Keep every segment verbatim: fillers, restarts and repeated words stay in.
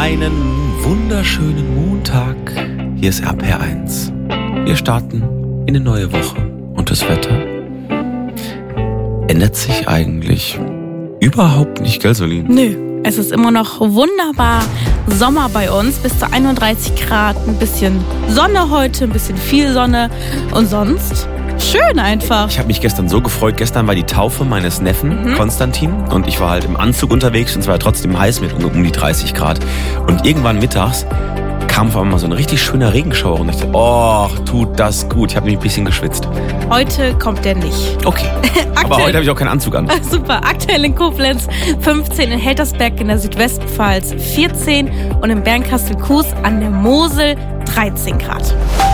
Einen wunderschönen Montag. Hier ist R P R eins. Wir starten in eine neue Woche. Und das Wetter ändert sich eigentlich überhaupt nicht, gell, Solin? Nö, es ist immer noch wunderbar Sommer bei uns. Bis zu einunddreißig Grad, ein bisschen Sonne heute, ein bisschen viel Sonne. Und sonst schön einfach. Ich habe mich gestern so gefreut. Gestern war die Taufe meines Neffen, mhm. Konstantin. Und ich war halt im Anzug unterwegs und es war trotzdem heiß mit um die dreißig Grad. Und irgendwann mittags kam auf einmal so ein richtig schöner Regenschauer und ich dachte, oh, tut das gut. Ich habe nämlich ein bisschen geschwitzt. Heute kommt der nicht. Okay, aber heute habe ich auch keinen Anzug an. Super, aktuell in Koblenz fünfzehn, in Heltersberg in der Südwestpfalz vierzehn und in Bernkastel-Kues an der Mosel dreizehn Grad.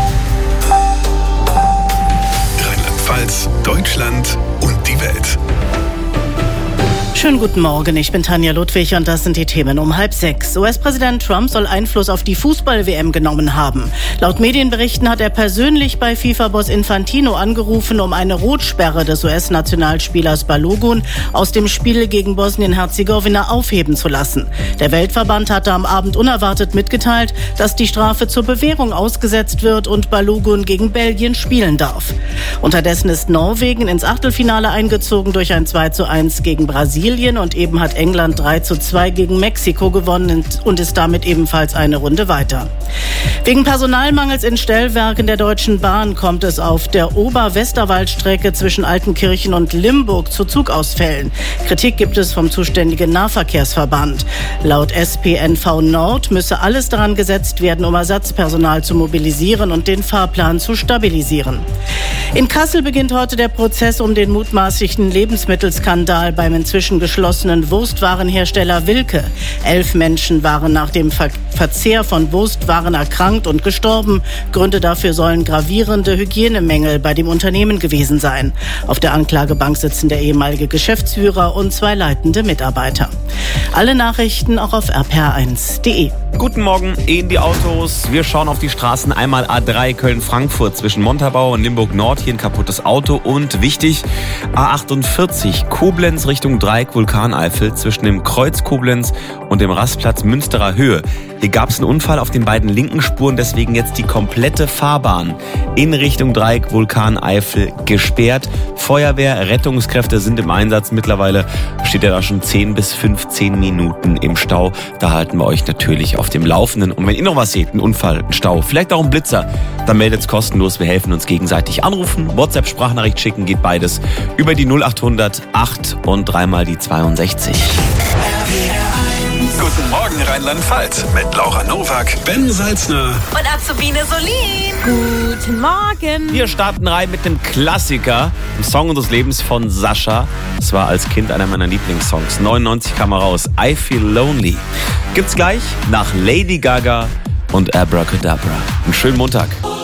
Rheinland-Pfalz, Deutschland und die Welt. Schönen guten Morgen, ich bin Tanja Ludwig und das sind die Themen um halb sechs. U S-Präsident Trump soll Einfluss auf die Fußball-W M genommen haben. Laut Medienberichten hat er persönlich bei FIFA-Boss Infantino angerufen, um eine Rotsperre des U S-Nationalspielers Balogun aus dem Spiel gegen Bosnien-Herzegowina aufheben zu lassen. Der Weltverband hatte am Abend unerwartet mitgeteilt, dass die Strafe zur Bewährung ausgesetzt wird und Balogun gegen Belgien spielen darf. Unterdessen ist Norwegen ins Achtelfinale eingezogen durch ein zwei zu eins gegen Brasilien. Und eben hat England drei zu zwei gegen Mexiko gewonnen und ist damit ebenfalls eine Runde weiter. Wegen Personalmangels in Stellwerken der Deutschen Bahn kommt es auf der Ober-Westerwald-Strecke zwischen Altenkirchen und Limburg zu Zugausfällen. Kritik gibt es vom zuständigen Nahverkehrsverband. Laut S P N V Nord müsse alles daran gesetzt werden, um Ersatzpersonal zu mobilisieren und den Fahrplan zu stabilisieren. In Kassel beginnt heute der Prozess um den mutmaßlichen Lebensmittelskandal beim inzwischen geschlossenen Wurstwarenhersteller Wilke. Elf Menschen waren nach dem Ver- Verzehr von Wurstwaren erkrankt und gestorben. Gründe dafür sollen gravierende Hygienemängel bei dem Unternehmen gewesen sein. Auf der Anklagebank sitzen der ehemalige Geschäftsführer und zwei leitende Mitarbeiter. Alle Nachrichten auch auf r p r eins punkt d e. Guten Morgen in die Autos. Wir schauen auf die Straßen. Einmal A drei Köln-Frankfurt zwischen Montabaur und Limburg-Nord. Hier ein kaputtes Auto. Und wichtig, A achtundvierzig Koblenz Richtung Dreieck-Vulkaneifel zwischen dem Kreuz Koblenz und dem Rastplatz Münsterer Höhe. Hier gab es einen Unfall auf den beiden linken Spuren. Deswegen jetzt die komplette Fahrbahn in Richtung Dreieck-Vulkaneifel gesperrt. Feuerwehr, Rettungskräfte sind im Einsatz. Mittlerweile steht ja da schon zehn bis fünfzehn Minuten im Stau. Da halten wir euch natürlich auf dem Laufenden. Und wenn ihr noch was seht, einen Unfall, einen Stau, vielleicht auch einen Blitzer, dann meldet es kostenlos. Wir helfen uns gegenseitig. Anrufen, WhatsApp-Sprachnachricht schicken, geht beides über die null achthundert acht und dreimal die zweiundsechzig. Guten Morgen Rheinland-Pfalz mit Laura Nowak, Ben Salzner Und Azubine Solin. Guten Morgen. Wir starten rein mit dem Klassiker, dem Song unseres Lebens von Sascha. Es war als Kind einer meiner Lieblingssongs. neunundneunzig kam er raus. I Feel Lonely. Gibt's gleich nach Lady Gaga und Abracadabra. Einen schönen Montag.